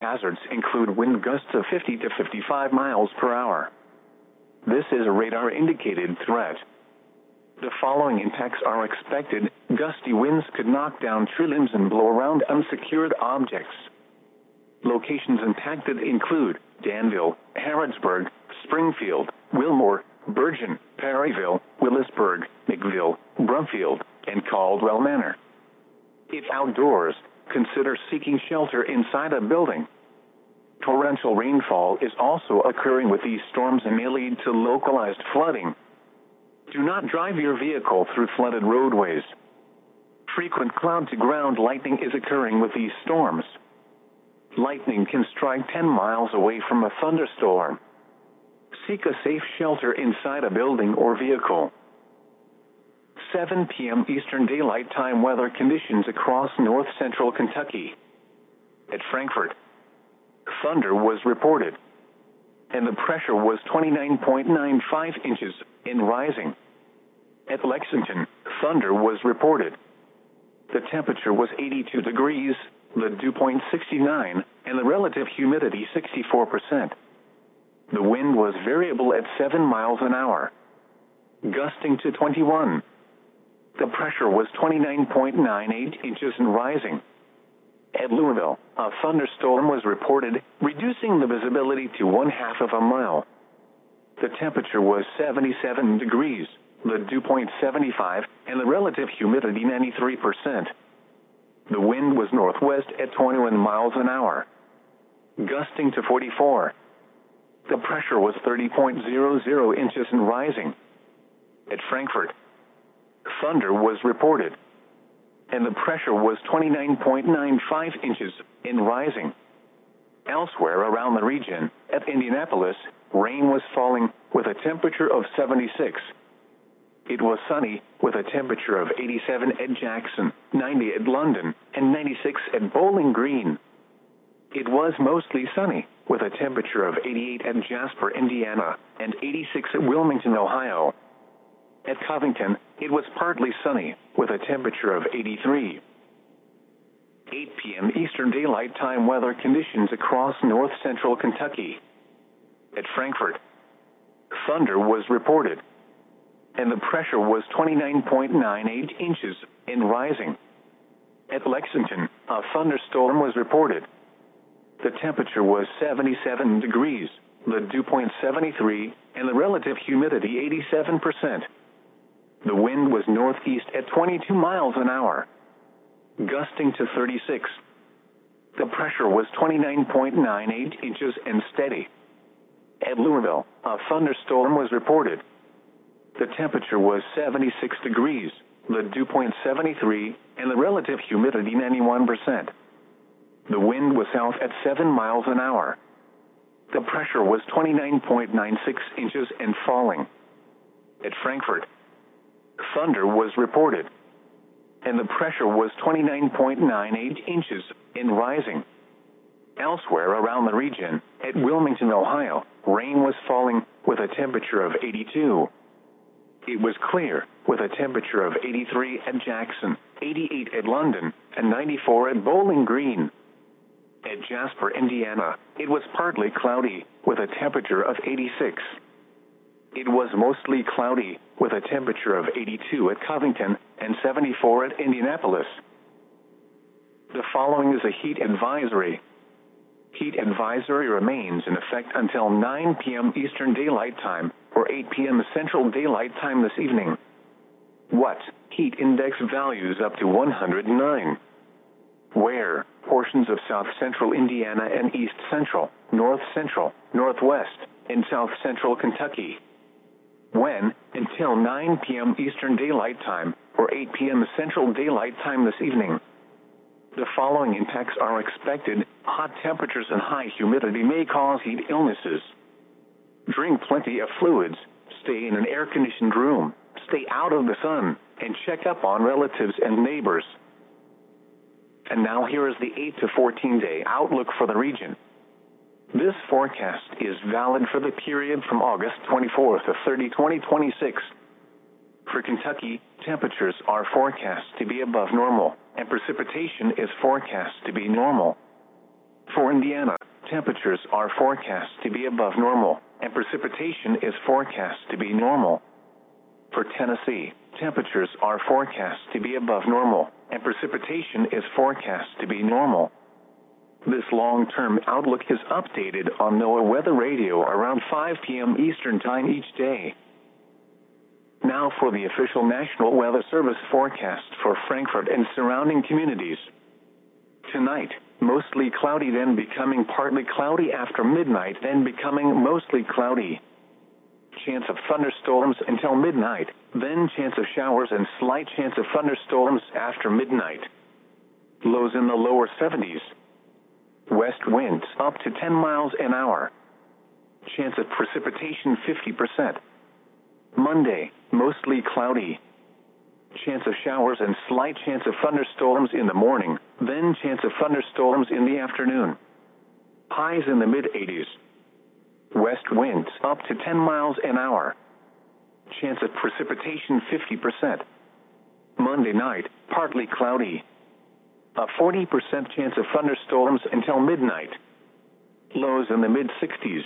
Hazards include wind gusts of 50 to 55 miles per hour. This is a radar-indicated threat. The following impacts are expected. Gusty winds could knock down tree limbs and blow around unsecured objects. Locations impacted include Danville, Harrodsburg, Springfield, Wilmore, Bergen, Perryville, Willisburg, McVille, Brumfield, and Caldwell Manor. If outdoors, consider seeking shelter inside a building. Torrential rainfall is also occurring with these storms and may lead to localized flooding. Do not drive your vehicle through flooded roadways. Frequent cloud-to-ground lightning is occurring with these storms. Lightning can strike 10 miles away from a thunderstorm. Seek a safe shelter inside a building or vehicle. 7 p.m. Eastern Daylight Time weather conditions across north-central Kentucky. At Frankfort, thunder was reported, and the pressure was 29.95 inches and rising. At Lexington, thunder was reported. The temperature was 82 degrees, the dew point 69, and the relative humidity 64%. The wind was variable at 7 miles an hour, gusting to 21. The pressure was 29.98 inches and rising. At Louisville, a thunderstorm was reported, reducing the visibility to 1/2 of a mile. The temperature was 77 degrees, the dew point 75, and the relative humidity 93%. The wind was northwest at 21 miles an hour, gusting to 44. The pressure was 30.00 inches and rising. At Frankfort, thunder was reported, and the pressure was 29.95 inches and rising. Elsewhere around the region, at Indianapolis, rain was falling with a temperature of 76. It was sunny with a temperature of 87 at Jackson, 90 at London, and 96 at Bowling Green. It was mostly sunny with a temperature of 88 at Jasper, Indiana, and 86 at Wilmington, Ohio. At Covington, it was partly sunny with a temperature of 83. 8 p.m. Eastern Daylight Time weather conditions across north-central Kentucky. At Frankfort, thunder was reported, and the pressure was 29.98 inches and rising. At Lexington, a thunderstorm was reported. The temperature was 77 degrees, the dew point 73, and the relative humidity 87%. The wind was northeast at 22 miles an hour, gusting to 36. The pressure was 29.98 inches and steady. At Louisville, a thunderstorm was reported. The temperature was 76 degrees, the dew point 73, and the relative humidity 91%. The wind was south at 7 miles an hour. The pressure was 29.96 inches and falling. At Frankfort, thunder was reported, and the pressure was 29.98 inches and rising. Elsewhere around the region, at Wilmington, Ohio, rain was falling with a temperature of 82. It was clear with a temperature of 83 at Jackson, 88 at London, and 94 at Bowling Green. At Jasper, Indiana, it was partly cloudy with a temperature of 86. It was mostly cloudy with a temperature of 82 at Covington and 74 at Indianapolis. The following is a heat advisory. Heat advisory remains in effect until 9 p.m. Eastern Daylight Time or 8 p.m. Central Daylight Time this evening. What? Heat index values up to 109. Where? Portions of south-central Indiana and east-central, north-central, northwest, and south-central Kentucky. When? Until 9 p.m. Eastern Daylight Time or 8 p.m. Central Daylight Time this evening. The following impacts are expected. Hot temperatures and high humidity may cause heat illnesses. Drink plenty of fluids, stay in an air-conditioned room, stay out of the sun, and check up on relatives and neighbors. And now here is the 8 to 14-day outlook for the region. This forecast is valid for the period from August 24 to 30, 2026. For Kentucky, temperatures are forecast to be above normal, and precipitation is forecast to be normal. For Indiana, temperatures are forecast to be above normal, and precipitation is forecast to be normal. For Tennessee, temperatures are forecast to be above normal, and precipitation is forecast to be normal. This long-term outlook is updated on NOAA Weather Radio around 5 p.m. Eastern Time each day. Now for the official National Weather Service forecast for Frankfort and surrounding communities. Tonight, mostly cloudy, then becoming partly cloudy after midnight, then becoming mostly cloudy. Chance of thunderstorms until midnight, then chance of showers and slight chance of thunderstorms after midnight. Lows in the lower 70s. West winds up to 10 miles an hour. Chance of precipitation 50%. Monday, mostly cloudy. Chance of showers and slight chance of thunderstorms in the morning, then chance of thunderstorms in the afternoon. Highs in the mid-80s. West winds up to 10 miles an hour. Chance of precipitation 50%. Monday night, partly cloudy. A 40% chance of thunderstorms until midnight. Lows in the mid-60s.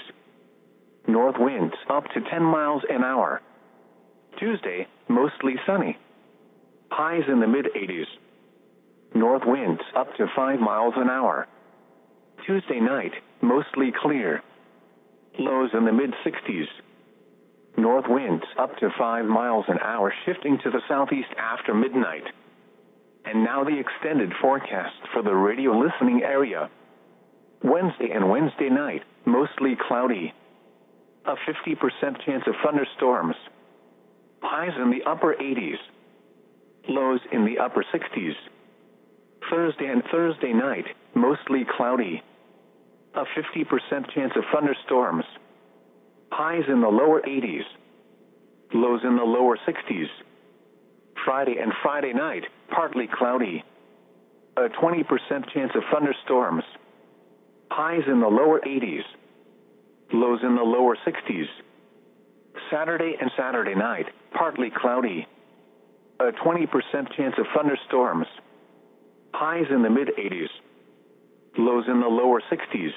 North winds up to 10 miles an hour. Tuesday, mostly sunny. Highs in the mid-80s. North winds up to 5 miles an hour. Tuesday night, mostly clear. Lows in the mid-60s. North winds up to 5 miles an hour, shifting to the southeast after midnight. And now the extended forecast for the radio listening area. Wednesday and Wednesday night, mostly cloudy. A 50% chance of thunderstorms. Highs in the upper 80s. Lows in the upper 60s. Thursday and Thursday night, mostly cloudy. A 50% chance of thunderstorms. Highs in the lower 80s. Lows in the lower 60s. Friday and Friday night, partly cloudy. A 20% chance of thunderstorms. Highs in the lower 80s. Lows in the lower 60s. Saturday and Saturday night, partly cloudy. A 20% chance of thunderstorms. Highs in the mid-80s. Lows in the lower 60s.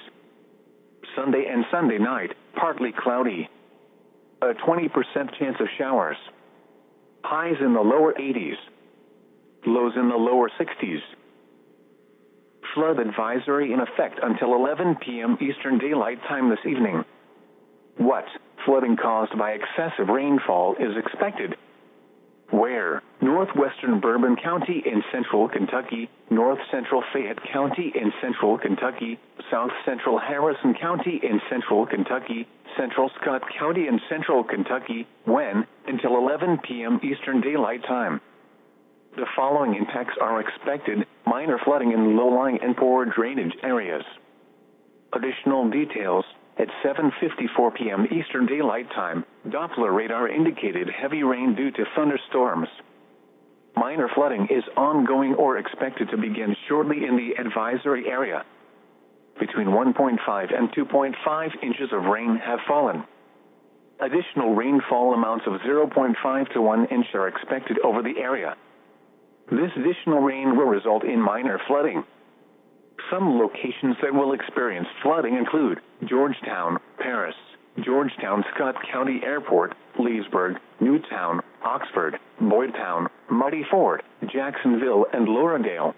Sunday and Sunday night, partly cloudy. A 20% chance of showers. Highs in the lower 80s. Lows in the lower 60s. Flood advisory in effect until 11 p.m. Eastern Daylight Time this evening. What flooding caused by excessive rainfall is expected? Where? Northwestern Bourbon County in central Kentucky, north central Fayette County in central Kentucky, south central Harrison County in central Kentucky, central Scott County in central Kentucky. When? Until 11 p.m. Eastern Daylight Time. The following impacts are expected: minor flooding in low-lying and poor drainage areas. Additional details. At 7:54 p.m. Eastern Daylight Time, Doppler radar indicated heavy rain due to thunderstorms. Minor flooding is ongoing or expected to begin shortly in the advisory area. Between 1.5 and 2.5 inches of rain have fallen. Additional rainfall amounts of 0.5 to 1 inch are expected over the area. This additional rain will result in minor flooding. Some locations that will experience flooding include Georgetown, Paris, Georgetown Scott County Airport, Leesburg, Newtown, Oxford, Boydtown, Muddy Ford, Jacksonville, and Lauradale.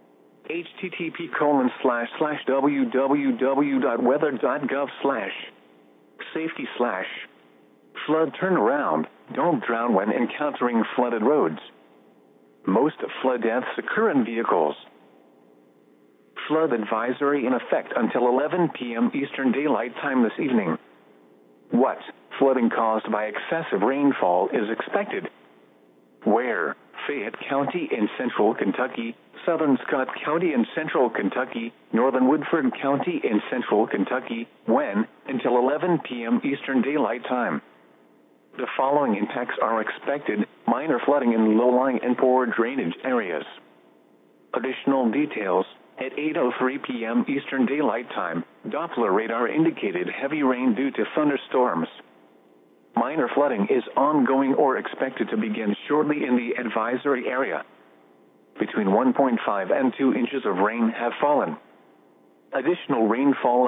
http://www.weather.gov/safety/flood turnaround. Don't drown when encountering flooded roads. Most flood deaths occur in vehicles. Flood advisory in effect until 11 p.m. Eastern Daylight Time this evening. What flooding caused by excessive rainfall is expected? Where? Fayette County in central Kentucky, southern Scott County in central Kentucky, northern Woodford County in central Kentucky. When? Until 11 p.m. Eastern Daylight Time. The following impacts are expected: minor flooding in low-lying and poor drainage areas. Additional details. At 8:03 p.m. Eastern Daylight Time, Doppler radar indicated heavy rain due to thunderstorms. Minor flooding is ongoing or expected to begin shortly in the advisory area. Between 1.5 and 2 inches of rain have fallen. Additional rainfall